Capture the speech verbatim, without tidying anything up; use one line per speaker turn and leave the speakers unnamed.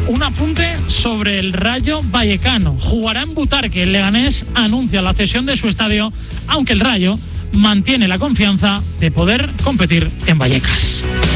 Un apunte sobre el Rayo Vallecano. Jugará en Butarque. El Leganés anuncia la cesión de su estadio, aunque el Rayo mantiene la confianza de poder competir en Vallecas.